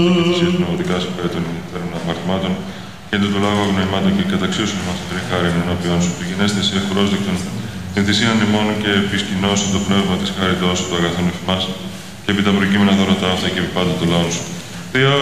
και θυσίες πνευματικά σε πέρα των ιδιαίτερων αμαρτημάτων και εντός των λόγων αγνοημάτων και καταξίωσον μας το τριχάριν ενώπιον σου, που γενέστε σε ευπρόσδεκτον την θυσίαν ημών και επισκηνώσουν το πνεύμα της χάριτός σου, το αγαθόν εφημάς, και επί τα προκείμενα δωροτά αυτά και επί πάντα το λαό σου.